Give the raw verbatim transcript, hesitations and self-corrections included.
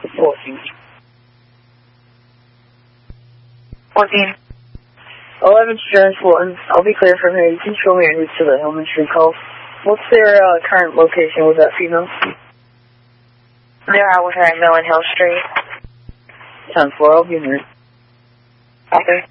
fourteen. fourteen. eleven Stearns Fulton. I'll be clear from here. You can show me a route to the Hillman Street call. What's their uh, current location with that female? They're out with her at Millen Hill Street. ten four, I'll be near. Okay.